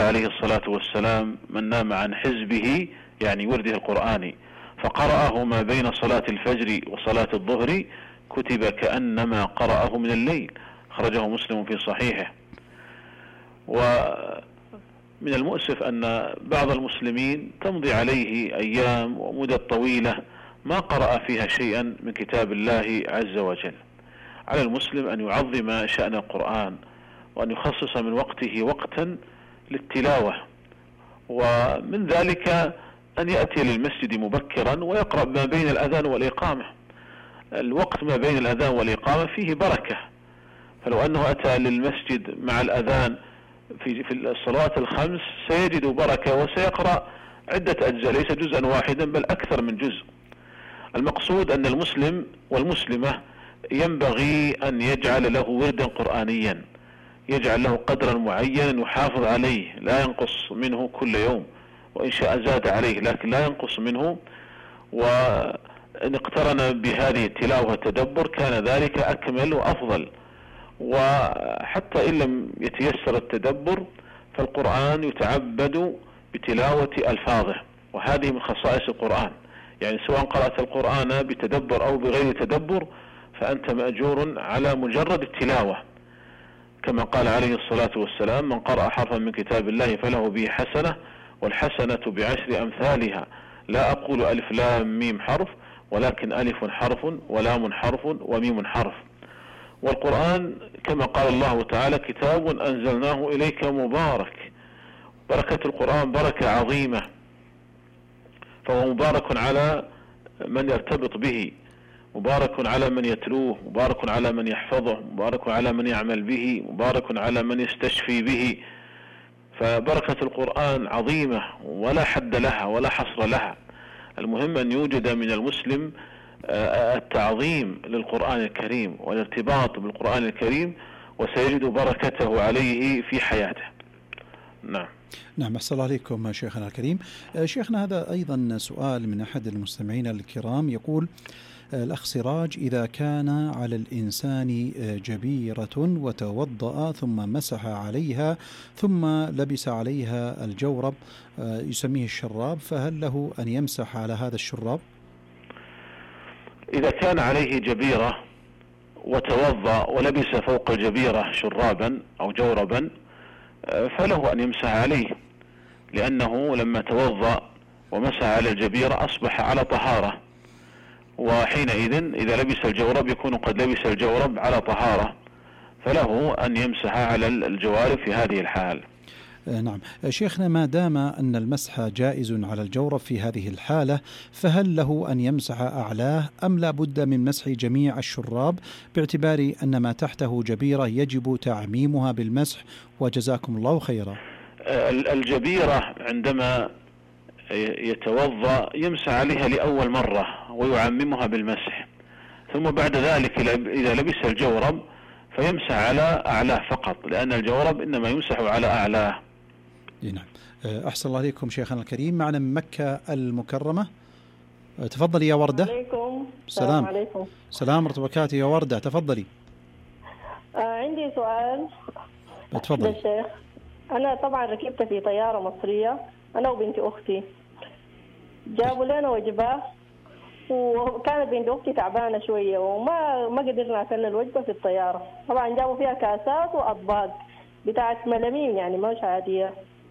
عليه الصلاة والسلام: من نام عن حزبه، يعني ورده القرآني، فقرأه ما بين صلاة الفجر وصلاة الظهر كتب كأنما قرأه من الليل. خرجه مسلم في صحيحه. ومن المؤسف أن بعض المسلمين تمضي عليه أيام ومدة طويلة ما قرأ فيها شيئا من كتاب الله عز وجل. على المسلم أن يعظم شأن القرآن، وأن يخصص من وقته وقتا للتلاوة، ومن ذلك أن يأتي للمسجد مبكرا ويقرأ ما بين الأذان والإقامة. الوقت ما بين الأذان والإقامة فيه بركة، فلو أنه أتى للمسجد مع الأذان في الصلوات الخمس سيجد بركة، وسيقرأ عدة أجزاء، ليس جزءا واحدا بل أكثر من جزء. المقصود أن المسلم والمسلمة ينبغي أن يجعل له وردا قرآنيا، يجعل له قدرا معينا يحافظ عليه، لا ينقص منه كل يوم، وإن شاء زاد عليه لكن لا ينقص منه. وإن اقترن بهذه التلاوة والتدبر كان ذلك أكمل وأفضل. وحتى إن لم يتيسر التدبر فالقرآن يتعبد بتلاوة ألفاظه، وهذه من خصائص القرآن. يعني سواء قرأت القرآن بتدبر أو بغير تدبر فأنت مأجور على مجرد التلاوة، كما قال عليه الصلاة والسلام: من قرأ حرفا من كتاب الله فله به حسنة، والحسنة بعشر أمثالها، لا أقول ألف لام ميم حرف، ولكن ألف حرف ولام حرف وميم حرف. والقرآن كما قال الله تعالى: كتاب أنزلناه إليك مبارك. بركة القرآن بركة عظيمة، فهو مبارك على من يرتبط به، مبارك على من يتلوه، مبارك على من يحفظه، مبارك على من يعمل به، مبارك على من يستشفي به. فبركة القرآن عظيمة ولا حد لها ولا حصر لها. المهم أن يوجد من المسلم التعظيم للقرآن الكريم والارتباط بالقرآن الكريم، وسيجد بركته عليه في حياته. نعم. نعم، أحسن الله عليكم شيخنا الكريم. شيخنا، هذا أيضا سؤال من أحد المستمعين الكرام، يقول الأخ سراج: إذا كان على الإنسان جبيرة وتوضأ ثم مسح عليها ثم لبس عليها الجورب يسميه الشراب، فهل له أن يمسح على هذا الشراب؟ إذا كان عليه جبيرة وتوضأ ولبس فوق الجبيرة شرابا أو جوربا فله أن يمسح عليه، لأنه لما توضأ ومسح على الجبيرة أصبح على طهارة، وحينئذ إذا لبس الجورب يكون قد لبس الجورب على طهارة، فله أن يمسح على الجوارب في هذه الحال. نعم شيخنا، ما دام أن المسح جائز على الجورب في هذه الحالة، فهل له أن يمسح أعلاه أم لا بد من مسح جميع الشراب، باعتبار أن ما تحته جبيرة يجب تعميمها بالمسح؟ وجزاكم الله خيرا. الجبيرة عندما يتوضأ يمسح عليها لأول مرة ويعممها بالمسح، ثم بعد ذلك إذا لبس الجورب فيمسح على أعلاه فقط، لأن الجورب إنما يمسح على أعلاه. نعم. أحسن الله عليكم شيخنا الكريم. معنا من مكة المكرمة، تفضلي يا وردة. عليكم. السلام عليكم. السلام ورحمة الله وبركاته يا وردة، تفضلي. عندي سؤال. تفضلي. الشيخ، أنا طبعا ركبت في طيارة مصرية أنا وبنت أختي، جابوا لنا وجبة، وكانت بنت أختي تعبانة شوية وما قدرنا أكلنا الوجبة في الطيارة. طبعا جابوا فيها كاسات وأطباق بتاعت ملاميم، يعني مش عادية.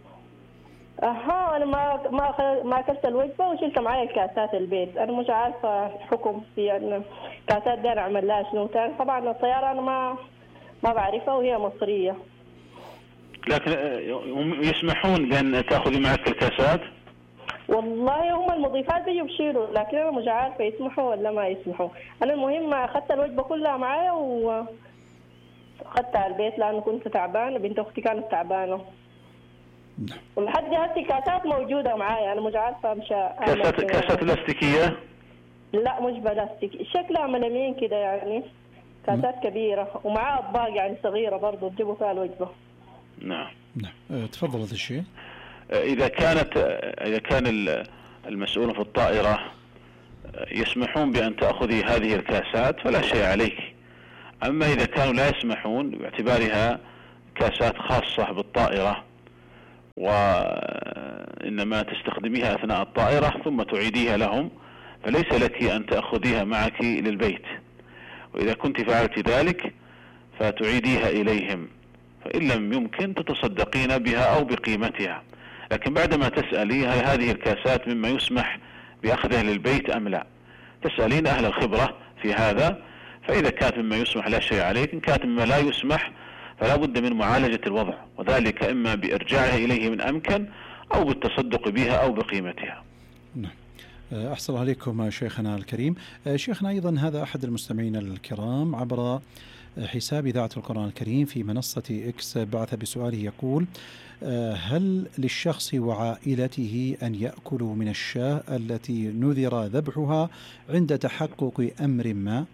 أنا ما أكلت الوجبة وشلت معايا الكاسات البيت. أنا مش عارفة الحكم في أن الكاسات دي أنا أعمل لها شنو تاني. طبعا الطيارة أنا ما بعرفها وهي مصرية. لكن هم يسمحون بأن تأخذي معك الكاسات؟ والله هم المضيفات بيجوا بشيلوا، لكن أنا مش عارفة يسمحوا ولا ما يسمحوا. أنا المهم أخذت الوجبة كلها معايا وأخذتها البيت لأنه كنت تعبانة، بنت أختي كانت تعبانة. ولحد هسه كاسات موجودة معايا، أنا مش عارفة أمشي. كاسات بلاستيكية؟ لا مش بلاستيك، شكلها ملامين كده يعني، كاسات كبيرة ومعها أطباق يعني صغيرة برضو تجيبوا فيها الوجبة. نعم. تفضل هذا الشيء. إذا كان المسؤول في الطائرة يسمحون بأن تأخذي هذه الكاسات فلا شيء عليك. أما إذا كانوا لا يسمحون باعتبارها كاسات خاصة بالطائرة وإنما تستخدميها أثناء الطائرة ثم تعيديها لهم، فليس لك أن تأخذيها معك للبيت، وإذا كنت فعلت ذلك فتعيديها إليهم، فإن لم يمكن تتصدقين بها أو بقيمتها. لكن بعدما تسألي هل هذه الكاسات مما يسمح بأخذها للبيت أم لا، تسألين أهل الخبرة في هذا، فإذا كانت مما يسمح لا شيء عليك، إن كانت مما لا يسمح فلا بد من معالجة الوضع، وذلك إما بإرجاعها إليه من أمكن أو بالتصدق بها أو بقيمتها. نعم. أحسن عليكم شيخنا الكريم. شيخنا أيضا هذا أحد المستمعين الكرام عبر حساب إذاعة القرآن الكريم في منصة إكس بعث بسؤاله يقول: هل للشخص وعائلته أن يأكلوا من الشاة التي نذر ذبحها عند تحقق أمر ما؟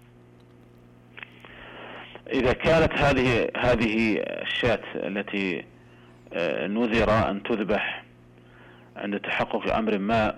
إذا كانت هذه الشاة التي نذر أن تذبح عند تحقق أمر ما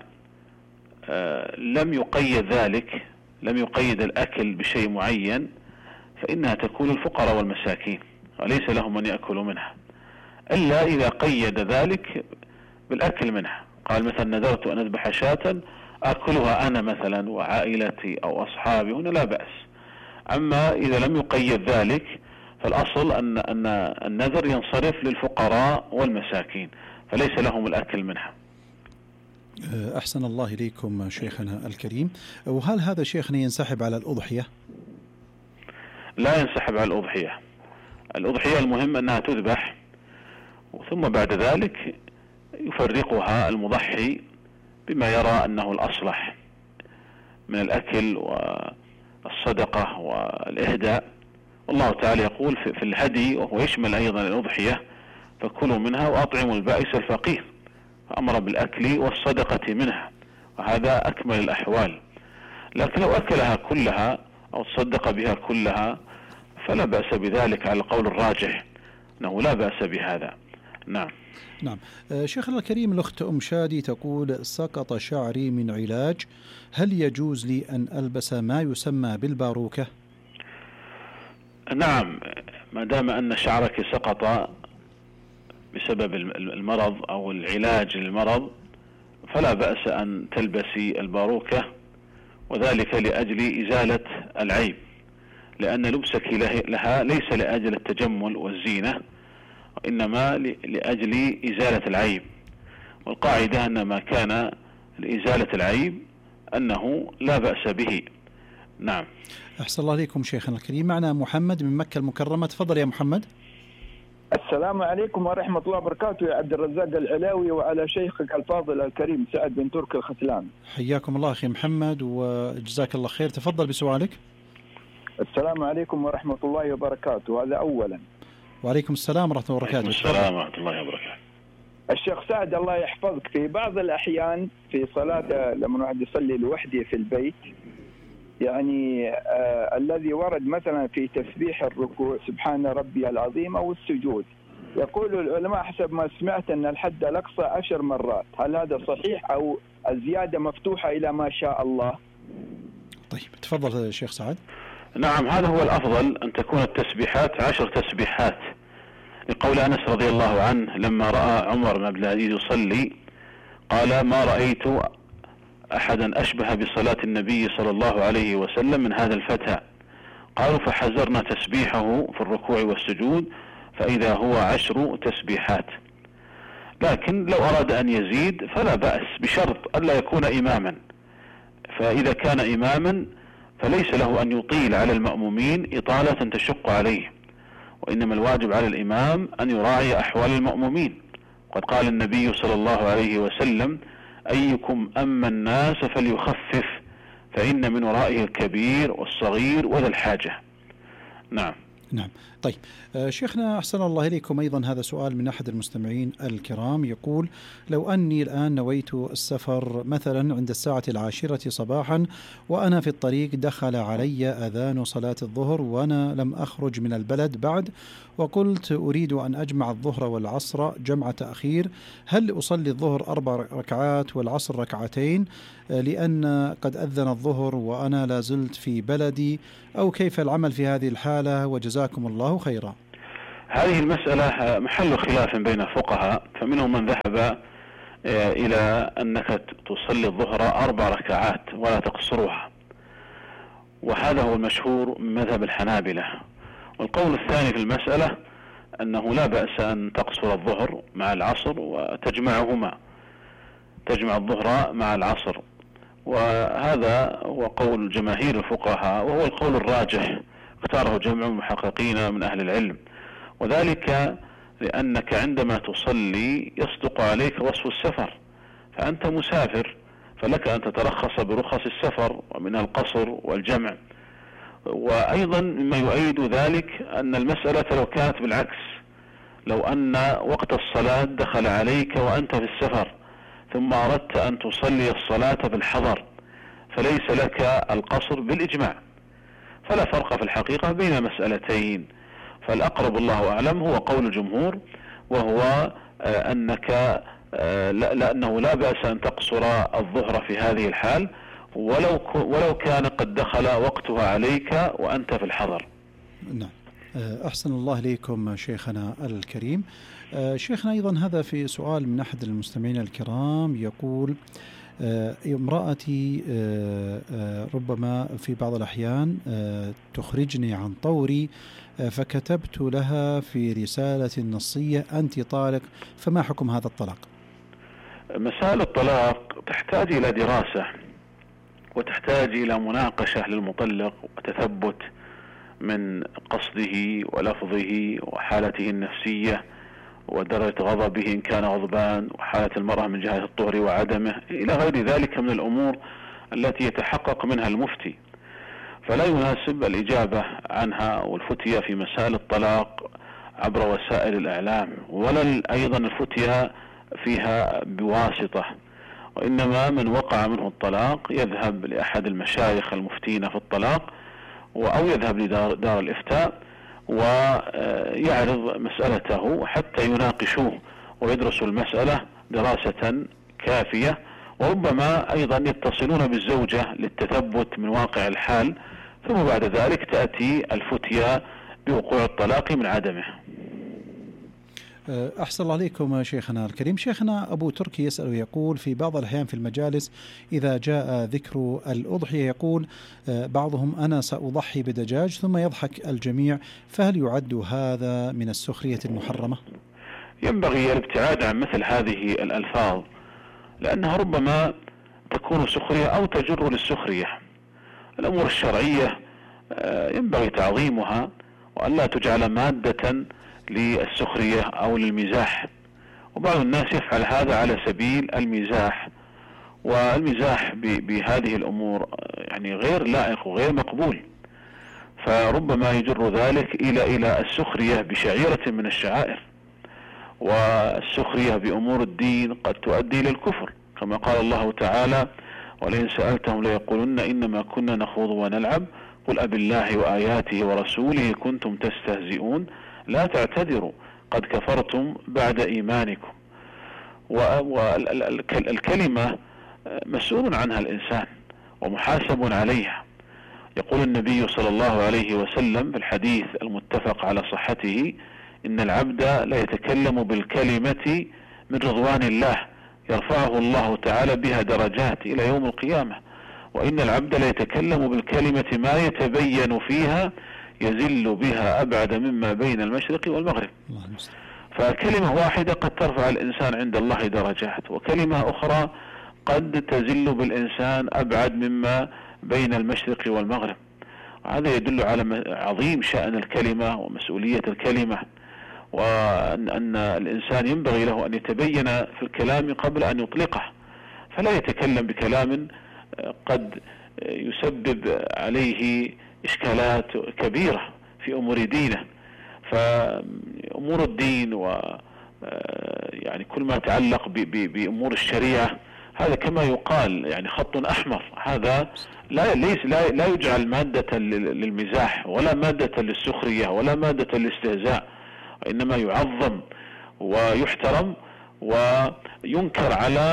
لم يقيد ذلك، لم يقيد الأكل بشيء معين، فإنها تكون الفقراء والمساكين وليس لهم من يأكلوا منها، إلا إذا قيد ذلك بالأكل منها، قال مثلا نذرت أن أذبح شاة أكلها أنا مثلا وعائلتي أو أصحابي، هنا لا بأس. أما إذا لم يقيد ذلك فالأصل أن النذر ينصرف للفقراء والمساكين فليس لهم الأكل منها. أحسن الله إليكم شيخنا الكريم. وهل هذا شيخنا ينسحب على الأضحية؟ لا ينسحب على الأضحية. الأضحية المهم أنها تذبح، ثم بعد ذلك يفرقها المضحي بما يرى أنه الأصلح من الأكل والصدقة والإهداء. والله تعالى يقول في الهدي، وهو يشمل أيضا الأضحية: فكلوا منها وأطعموا البائس الفقير، فأمر بالأكل والصدقة منها، وهذا أكمل الأحوال. لكن لو أكلها كلها أو تصدق بها كلها فلا بأس بذلك على القول الراجح، أنه لا بأس بهذا. نعم. نعم. شيخنا الكريم، الأخت أم شادي تقول: سقط شعري من علاج، هل يجوز لي أن ألبس ما يسمى بالباروكة؟ نعم، ما دام أن شعرك سقط بسبب المرض أو العلاج للمرض فلا بأس أن تلبسي الباروكة، وذلك لأجل إزالة العيب، لأن لبسك لها ليس لأجل التجمل والزينة، وإنما لأجل إزالة العيب، والقاعدة أن ما كان لإزالة العيب أنه لا بأس به. نعم. أحسن الله عليكم شيخنا الكريم. معنا محمد من مكة المكرمة، تفضل يا محمد. السلام عليكم ورحمة الله وبركاته يا عبد الرزاق العلاوي، وعلى شيخك الفاضل الكريم سعد بن تركي الختلان. حياكم الله أخي محمد وجزاك الله خير، تفضل بسؤالك. السلام عليكم ورحمة الله وبركاته، هذا أولا. وعليكم السلام ورحمة الله وبركاته. السلام ورحمة الله وبركاته. الشيخ سعد الله يحفظك، في بعض الأحيان في صلاة لما الواحد يصلي لوحده في البيت، يعني الذي ورد مثلا في تسبيح الركوع سبحان ربي العظيم أو السجود، يقول العلماء حسب ما سمعت أن الحد الأقصى 10 مرات، هل هذا صحيح أو الزيادة مفتوحة إلى ما شاء الله؟ طيب تفضل الشيخ سعد. نعم، هذا هو الأفضل، أن تكون التسبيحات 10 تسبيحات، لقول أنس رضي الله عنه لما رأى عمر بن عبد العزيز يصلي قال: ما رأيت أحدا أشبه بصلاة النبي صلى الله عليه وسلم من هذا الفتى. قالوا: فحذرنا تسبيحه في الركوع والسجود فإذا هو 10 تسبيحات. لكن لو أراد أن يزيد فلا بأس، بشرط ألا يكون إماما، فإذا كان إماما فليس له أن يطيل على المأمومين إطالة تشق عليه، وإنما الواجب على الإمام أن يراعي أحوال المأمومين. قد قال النبي صلى الله عليه وسلم: أيكم أما الناس فليخفف فإن من ورائه الكبير والصغير وذا الحاجة. نعم. نعم. طيب شيخنا أحسن الله إليكم، أيضا هذا سؤال من أحد المستمعين الكرام يقول: لو أني الآن نويت السفر مثلا عند 10:10 صباحا وأنا في الطريق دخل علي أذان صلاة الظهر وأنا لم أخرج من البلد بعد، وقلت أريد أن أجمع الظهر والعصر جمع تأخير، هل أصلي الظهر 4 ركعات والعصر 2 ركعتين لأن قد أذن الظهر وأنا لازلت في بلدي، أو كيف العمل في هذه الحالة؟ وجزاكم الله خيرا. هذه المسألة محل خلاف بين الفقهاء، فمنهم من ذهب إلى أنك تصلي الظهر 4 ركعات ولا تقصرها، وهذا هو المشهور من مذهب الحنابلة. والقول الثاني في المسألة أنه لا بأس أن تقصر الظهر مع العصر وتجمعهما، تجمع الظهر مع العصر، وهذا هو قول جماهير الفقهاء، وهو القول الراجح اختاره جمع المحققين من أهل العلم، وذلك لأنك عندما تصلي يصدق عليك وصف السفر، فأنت مسافر فلك أن تترخص برخص السفر ومنها القصر والجمع. وأيضا مما يؤيد ذلك أن المسألة لو كانت بالعكس، لو أن وقت الصلاة دخل عليك وأنت في السفر ثم أردت أن تصلي الصلاة بالحضر فليس لك القصر بالإجماع، فلا فرق في الحقيقة بين مسألتين. فالأقرب الله أعلم هو قول الجمهور، وهو أنك لأنه لا بأس أن تقصر الظهر في هذه الحال ولو كان قد دخل وقتها عليك وأنت في الحضر. نعم. أحسن الله إليكم شيخنا الكريم. شيخنا أيضا هذا في سؤال من أحد المستمعين الكرام يقول: امرأتي ربما في بعض الأحيان تخرجني عن طوري، فكتبت لها في رسالة نصية أنت طالق، فما حكم هذا الطلاق؟ مسائل الطلاق تحتاج إلى دراسة وتحتاج إلى مناقشة للمطلق وتثبت من قصده ولفظه وحالته النفسية ودرجة غضبه إن كان غضبان، وحالة المرأة من جهة الطهر وعدمه، إلى غير ذلك من الأمور التي يتحقق منها المفتي. فلا يناسب الإجابة عنها والفتية في مسائل الطلاق عبر وسائل الإعلام، ولا أيضا الفتية فيها بواسطة، وإنما من وقع منه الطلاق يذهب لأحد المشايخ المفتين في الطلاق أو يذهب لدار الإفتاء ويعرض مسألته حتى يناقشوه ويدرسوا المسألة دراسة كافية، وربما أيضا يتصلون بالزوجة للتثبت من واقع الحال، ثم بعد ذلك تأتي الفتية بوقوع الطلاق من عدمه. أحسن الله عليكم شيخنا الكريم. شيخنا أبو تركي يسأل ويقول: في بعض الأحيان في المجالس إذا جاء ذكر الأضحية يقول بعضهم أنا سأضحي بدجاج، ثم يضحك الجميع، فهل يعد هذا من السخرية المحرمة؟ ينبغي الابتعاد عن مثل هذه الألفاظ، لأنها ربما تكون سخرية أو تجر للسخرية. الأمور الشرعية ينبغي تعظيمها وأن لا تجعل مادة للسخرية أو للمزاح، وبعض الناس يفعل هذا على سبيل المزاح، والمزاح بهذه الأمور يعني غير لائق وغير مقبول، فربما يجر ذلك إلى السخرية بشعيرة من الشعائر، والسخرية بأمور الدين قد تؤدي للكفر، كما قال الله تعالى: ولئن سألتهم ليقولن إنما كنا نخوض ونلعب قل أب الله وآياته ورسوله كنتم تستهزئون لا تعتذروا قد كفرتم بعد إيمانكم. والكلمة مسؤول عنها الإنسان ومحاسب عليها. يقول النبي صلى الله عليه وسلم في الحديث المتفق على صحته: إن العبد لا يتكلم بالكلمة من رضوان الله يرفعه الله تعالى بها درجات إلى يوم القيامة، وإن العبد لا يتكلم بالكلمة ما يتبين فيها يزل بها أبعد مما بين المشرق والمغرب. فكلمة واحدة قد ترفع الإنسان عند الله درجات، وكلمة أخرى قد تزل بالإنسان أبعد مما بين المشرق والمغرب. هذا يدل على عظيم شأن الكلمة ومسؤولية الكلمة، وأن الإنسان ينبغي له أن يتبين في الكلام قبل أن يطلقه، فلا يتكلم بكلام قد يسبب عليه إشكالات كبيرة في أمور دينه. فأمور الدين يعني كل ما يتعلق بأمور الشريعة هذا كما يقال يعني خط أحمر، هذا لا يجعل مادة للمزاح ولا مادة للسخرية ولا مادة للاستهزاء، إنما يعظم ويحترم وينكر على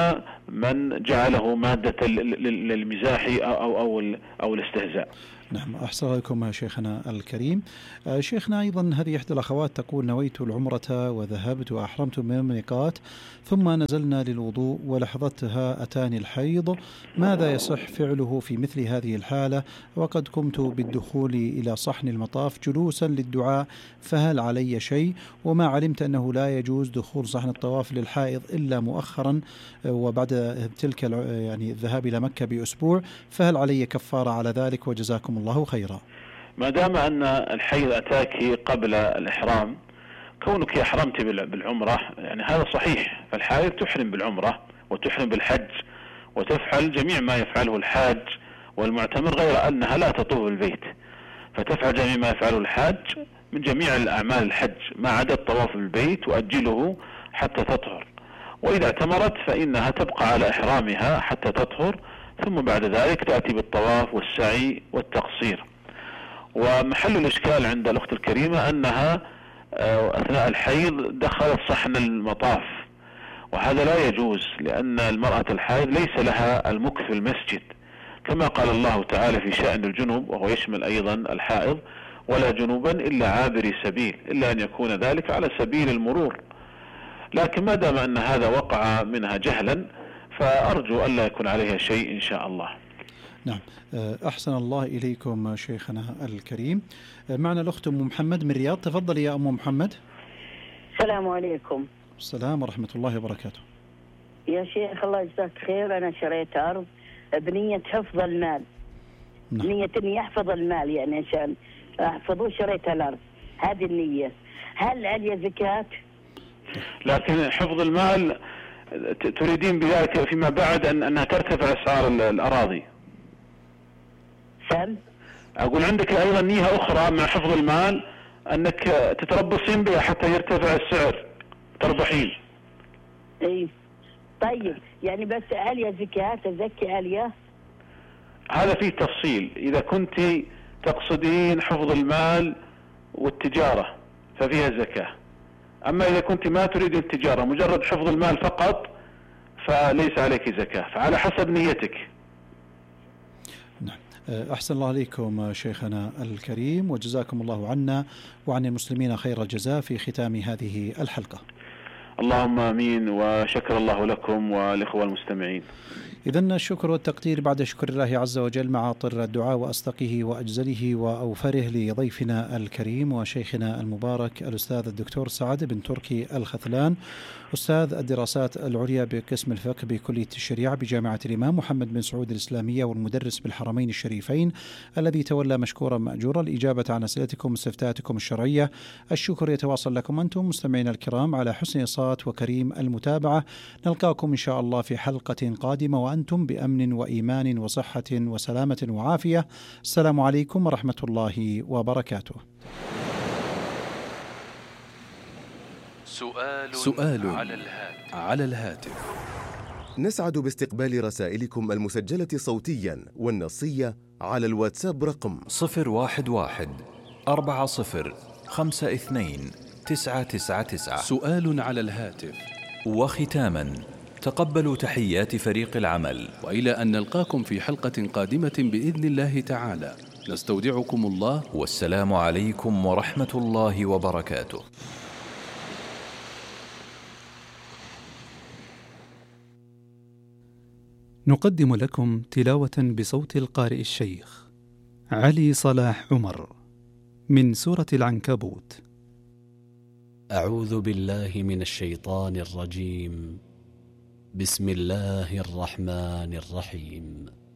من جعله مادة للمزاح أو الاستهزاء. نعم، أحسن لكم شيخنا الكريم. شيخنا أيضا هذه إحدى الأخوات تقول: نويت العمرة وذهبت وأحرمت من الميقات، ثم نزلنا للوضوء ولحظتها أتاني الحيض، ماذا يصح فعله في مثل هذه الحالة؟ وقد قمت بالدخول إلى صحن المطاف جلوسا للدعاء، فهل علي شيء؟ وما علمت أنه لا يجوز دخول صحن الطواف للحائض إلا مؤخرا وبعد تلك يعني الذهاب إلى مكة بأسبوع، فهل علي كفارة على ذلك؟ وجزاكم الله خيرا. ما دام أن الحيض أتاك قبل الإحرام، كونك أحرمت بالعمرة يعني هذا صحيح، فالحائض تحرم بالعمرة وتحرم بالحج وتفعل جميع ما يفعله الحاج والمعتمر، غير أنها لا تطوف البيت، فتفعل جميع ما يفعله الحاج من جميع الأعمال الحج ما عدا الطواف بالبيت وأجله حتى تطهر. وإذا اعتمرت فإنها تبقى على إحرامها حتى تطهر، ثم بعد ذلك تأتي بالطواف والسعي والتقصير. ومحل الإشكال عند الأخت الكريمة أنها أثناء الحيض دخلت صحن المطاف، وهذا لا يجوز، لأن المرأة الحائض ليس لها المكث في المسجد، كما قال الله تعالى في شأن الجنوب، وهو يشمل أيضا الحائض: ولا جنوبا إلا عابري سبيل، إلا أن يكون ذلك على سبيل المرور. لكن ما دام أن هذا وقع منها جهلا فأرجو ألا يكون عليها شيء إن شاء الله. نعم، أحسن الله إليكم شيخنا الكريم. معنا الأخت أم محمد من الرياض، تفضل يا أم محمد. السلام عليكم. السلام ورحمة الله وبركاته. يا شيخ الله يجزاك خير، أنا شريت أرض بنية حفظ المال. نعم. نية إني أحفظ المال، يعني عشان أحفظه شريت الأرض، هذه النية. هل علي زكاة؟ لكن حفظ المال تريدين بذلك فيما بعد أنها ترتفع أسعار الأراضي؟ سم؟ أقول عندك أيضا نية أخرى مع حفظ المال، أنك تتربصين بها حتى يرتفع السعر تربحين. إيه طيب، يعني بس عليا زكاة أزكي عليا؟ هذا فيه تفصيل. إذا كنت تقصدين حفظ المال والتجارة ففيها زكاة، أما إذا كنت ما تريد التجارة مجرد حفظ المال فقط فليس عليك زكاة، فعلى حسب نيتك. نعم، أحسن الله عليكم شيخنا الكريم، وجزاكم الله عنا وعن المسلمين خير الجزاء في ختام هذه الحلقة. اللهم آمين، وشكر الله لكم والإخوة المستمعين. إذن الشكر والتقدير بعد شكر الله عز وجل مع طر الدعاء وأصدقه وأجزله وأوفره لضيفنا الكريم وشيخنا المبارك الأستاذ الدكتور سعد بن تركي الخثلان، أستاذ الدراسات العليا بقسم الفقه بكلية الشريعة بجامعة الإمام محمد بن سعود الإسلامية، والمدرس بالحرمين الشريفين، الذي تولى مشكورا مأجورا الإجابة عن أسئلتكم واستفتاءاتكم الشرعية. الشكر يتواصل لكم أنتم مستمعين الكرام على حسن الصوت وكريم المتابعة. نلقاكم إن شاء الله في حلقة قادمة وأنتم بأمن وإيمان وصحة وسلامة وعافية. السلام عليكم ورحمة الله وبركاته. سؤال على الهاتف. نسعد باستقبال رسائلكم المسجلة صوتيا والنصية على الواتساب رقم 011-40-52-999. سؤال على الهاتف. وختاما، تقبلوا تحيات فريق العمل، وإلى أن نلقاكم في حلقة قادمة بإذن الله تعالى، نستودعكم الله، والسلام عليكم ورحمة الله وبركاته. نقدم لكم تلاوة بصوت القارئ الشيخ علي صلاح عمر من سورة العنكبوت. أعوذ بالله من الشيطان الرجيم. بسم الله الرحمن الرحيم.